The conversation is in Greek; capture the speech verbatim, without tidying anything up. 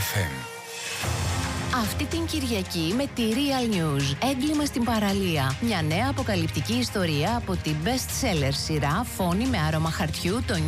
εφ εμ. Αυτή την Κυριακή με τη Real News. Έγκλημα στην παραλία. Μια νέα αποκαλυπτική ιστορία από την best seller σειρά Φόνη με άρωμα χαρτιού, το